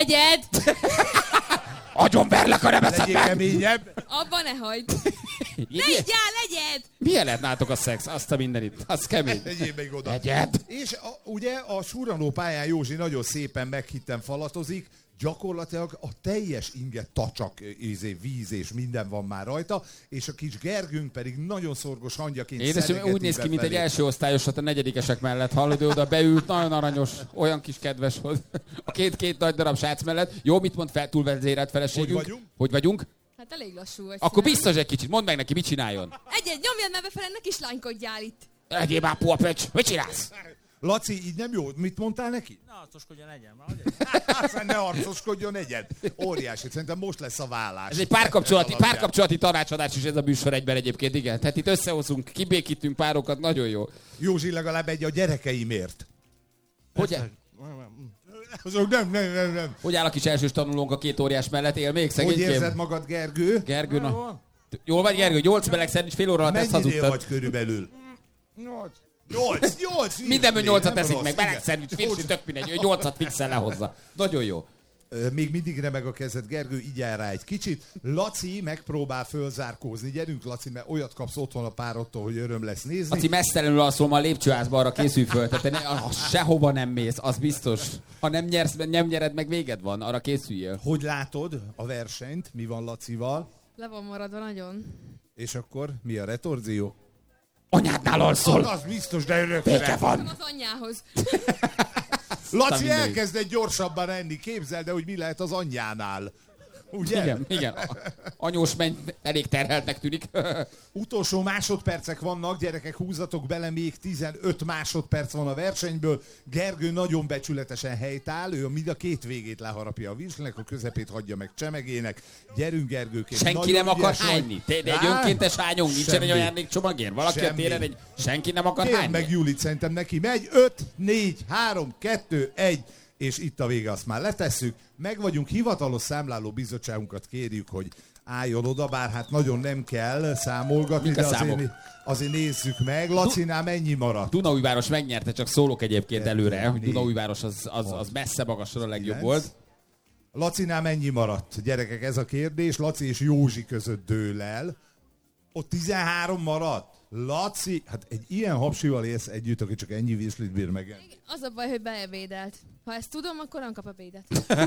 legyed! Agyonverlek, ha nem eszed Legyél meg! keményebb. Abba ne hagyd! Ne igyál, legyed! Milyen lehet nálatok a szex? Azt a mindenit. Az kemény. Legyél meg oda. Legyed! És ugye a surranó pályán Józsi nagyon szépen meghitten falatozik, gyakorlatilag a teljes inge tacsak, víz és minden van már rajta, és a kis Gergőnk pedig nagyon szorgos hangyaként Édesem, úgy néz ki, mint egy első osztályosat a negyedikesek mellett. Hallod, ő oda beült, nagyon aranyos, olyan kis kedves volt. A két nagy darab srác mellett. Jó, mit mond fel, túlvezérelt feleségünk? Hogy vagyunk? Hogy vagyunk? Hát elég lassú vagy. Akkor biztos egy kicsit, mondd meg neki, mit csináljon. Egyed, nyomjad már befele, ne kislánykodjál itt. Egyéb ápó a pöcs, mit csinálsz? Laci, így nem jó. Mit mondtál neki? Ne arcoskodjon egyen, már Aztán ne arcoskodjon egyet. Óriási, szerintem most lesz a vállás. Ez egy párkapcsolati tanácsadás is ez a műsor egyben egyébként, igen. Tehát itt összehozunk, kibékítünk párokat, nagyon jó. Józsi legalább egy a gyerekeimért. Hogy, Azok nem. hogy áll a kis elsős tanulónk a két óriás mellett? Él még Hogy szegénykém? érzed magad, Gergő? Gergő, na. Jól vagy, Gergő? 8 melegszer, és fél óra alatt ezt Mennyinél hazudtad. vagy körülbelül? 8. Mindenből 8-at teszik meg, igen. melegszer, fixi, tök mindegy, ő 8-at fixen lehozza. Nagyon jó. Még mindig remeg a kezed, Gergő, így áll rá egy kicsit. Laci megpróbál fölzárkózni. Gyerünk, Laci, mert olyat kapsz otthon a párodtól, hogy öröm lesz nézni. Laci, mesztelenül alszol, ma a lépcsőházba, arra készülj föl. Tehát sehova nem mész, az biztos. Ha nem nyered meg, véged van, arra készüljél. Hogy látod a versenyt? Mi van Lacival? Le van maradva nagyon. És akkor mi a retorzió? Anyádnál alszol! Az biztos, de örökre. Béke van! Az anyjához. Laci mindegy. elkezd egy gyorsabban enni, képzeld, de hogy mi lehet az anyjánál. Ugye? Igen. Anyós menny elég terheltnek tűnik. Utolsó másodpercek vannak, gyerekek, húzatok bele, még 15 másodperc van a versenyből. Gergő nagyon becsületesen helytáll, ő mind a két végét leharapja a virslinek, a közepét hagyja meg csemegének. Gyerünk, Gergőként. Senki nem akar hányni. De egy önkéntes hányunk, nincsen egy semmi. ajándékcsomagért. Valaki a Semmi. téren senki nem akar Kérd hányni. meg Julit, szerintem neki megy. 5, 4, 3, 2, 1, és itt a vége, azt már letesszük. Meg vagyunk, hivatalos számláló bizottságunkat kérjük, hogy álljon oda, bár hát nagyon nem kell számolgatni, Mik a de számok? azért nézzük meg. Lacinál mennyi maradt? Dunaújváros megnyerte, csak szólok egyébként előre, hogy 4, Dunaújváros az messze magasan a legjobb 9. volt. Lacinál mennyi maradt? Gyerekek, ez a kérdés. Laci és Józsi között dől el. Ott 13 maradt. Laci, hát egy ilyen hapsival élsz együtt, aki csak ennyi viszlit bír meg. Az a baj, hogy beebédelt. Ha ezt tudom, akkor nem kap ebédet.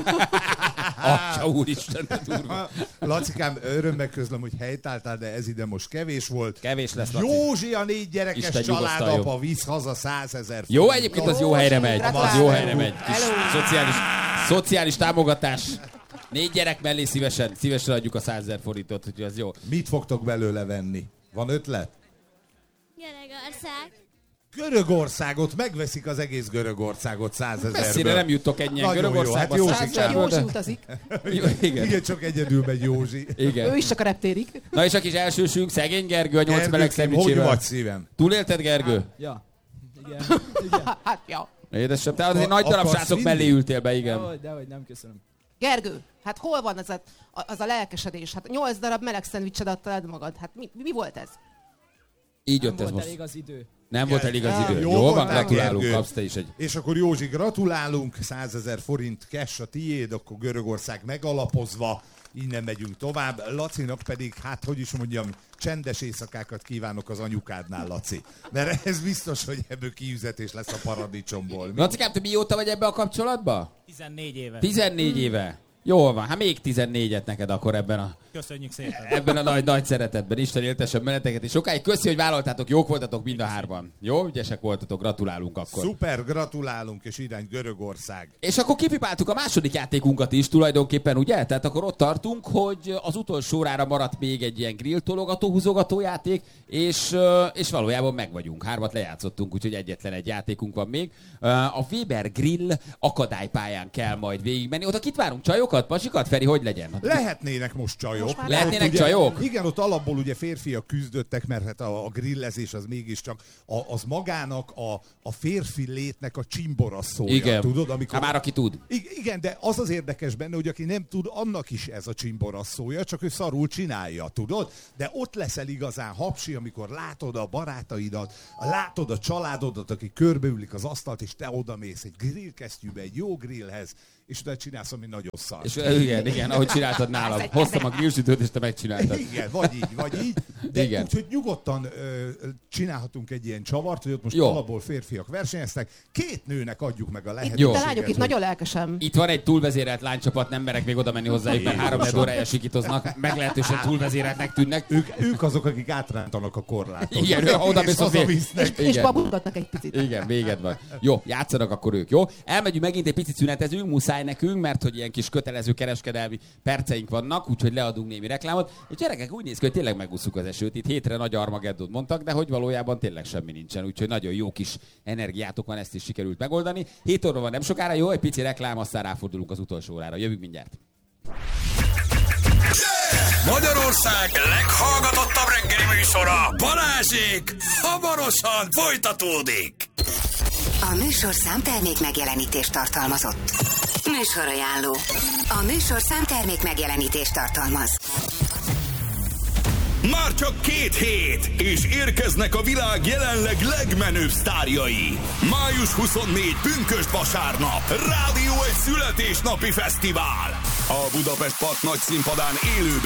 Atya úristen, de durva. Lacikám, örömmel közlöm, hogy helytáltál, de ez ide most kevés volt. Kevés lesz, Laci. Józsi a 4 gyerekes Isten családapa nyugosztaljon. visz haza 100 000 forint. Jó, egyébként az jó helyre megy. Az jó helyre megy. Kis Hello. szociális támogatás. 4 gyerek mellé szívesen adjuk a 100 000 forintot, úgyhogy az jó. Mit fogtok belőle venni? Van ötlet? Görögország. Görögországot, megveszik az egész Görögországot 100 000-ből. Messzire nem jutok ennyien Nagyon jó, Görögországba. hát 100 Józsikám. 000-ből, Józsi de- utazik. Jó, igen. Igen, csak egyedül megy Józsi. Ő Igen. is csak a reptérig. Na és a kis elsősünk, szegény Gergő, a 8 meleg Gergőkém, hogy szendvicsével. vagy szívem? Túlélted, Gergő? Ja. Igen. Hát, ja. Édesem, te azért nagy darab Akarsz srácok vinni? mellé ültél be, igen. Dehogy, nem köszönöm. Gergő, hát hol van az a lelkesedés? Hát 8 darab meleg szendvicset adtad magad. Hát mi volt ez? Így Nem jött ez volt most. elég az idő. Nem volt elég az idő. Jó Jól van, voltál, gratulálunk, Gergő. kapsz te is egy... És akkor Józsi, gratulálunk, 100 000 forint cash a tiéd, akkor Görögország megalapozva, innen megyünk tovább. Lacinak pedig, hát hogy is mondjam, csendes éjszakákat kívánok az anyukádnál, Laci. Mert ez biztos, hogy ebből kiüzetés lesz a paradicsomból. Lacikám, te mióta vagy ebbe a kapcsolatba? 14 éve. 14 éve. Jól van, hát még 14-et neked akkor Köszönjük szépen. ebben a nagy szeretetben. Isten éltesen meneteket, és sokáig köszi, hogy vállaltátok, jók voltatok mind a hárman. Jó, ügyesek voltatok, gratulálunk akkor. Szuper, gratulálunk, és irány Görögország. És akkor kipipáltuk a második játékunkat is tulajdonképpen, ugye? Tehát akkor ott tartunk, hogy az utolsó órára maradt még egy ilyen grill-tologató, húzogató játék, és valójában meg vagyunk. 3 lejátszottunk, úgyhogy egyetlen egy játékunk van még. A Weber Grill akadálypályán kell majd végigmenni. Oda kit várunk? Csajokat, pasikat? Feri, hogy legyen? Lehetnének most csajok. Lehetnének Ott ugye- csajok? Igen, ott alapból ugye férfiak küzdöttek, mert hát a grillezés az mégiscsak az magának a férfi létnek a csimborasszója. Igen. Tudod, amikor... Hát már aki tud. Igen, de az az érdekes benne, hogy aki nem tud, annak is ez a csimborasszója, csak ő szarul csinálja, tudod? De ott leszel igazán hapsi, amikor látod a barátaidat, látod a családodat, akik körbeülik az asztalt, és te odamész egy grillkesztyűbe, egy jó grillhez, és utána csinálsz, ami nagyon szar. És igen, ahogy csináltad nálam. Hoztam a grillsütőt, és te megcsináltad. Igen, vagy így. De Igen. úgyhogy nyugodtan csinálhatunk egy ilyen csavart, hogy ott most Jó. alapból férfiak versenyeztek. 2 nőnek adjuk meg a Itt lehetőséget. a lányok itt nagyon lelkesen. Itt van egy túlvezérelt lánycsapat, nem merek még oda menni hozzájuk, mert 3 órája sikítoznak, meglehetősen túlvezéreltnek tűnnek. Ők azok, akik átrántanak a korláton. Igen, oda és hazavisznek. És babulgatnak egy picit. Igen, véged van. Jó, játszanak akkor ők, jó? Elmegyünk megint egy picit szünetezünk, muszáj nekünk, mert hogy ilyen kis kötelező kereskedelmi perceink vannak, úgyhogy leadunk némi reklámot. És gyerekek, úgy néz ki, hogy tényleg megúszuk az esőt. Itt hétre nagy Armageddon mondtak, de hogy valójában tényleg semmi nincsen. Úgyhogy nagyon jó kis energiátok van, ezt is sikerült megoldani. 7 óra van nem sokára, jó, egy pici reklám, aztán ráfordulunk az utolsó órára. Jövünk mindjárt. Magyarország leghallgatottabb reggeli műsora, Balázsék, hamarosan folytatódik. A műsorszám termék megjelenítést tartalmazott. Műsorajánló. A műsorszám termék megjelenítést tartalmaz. Már csak 2 hét, és érkeznek a világ jelenleg legmenőbb sztárjai. Május 24, pünkösd vasárnap, Rádió egy születésnapi fesztivál. A Budapest Park nagy színpadán élőben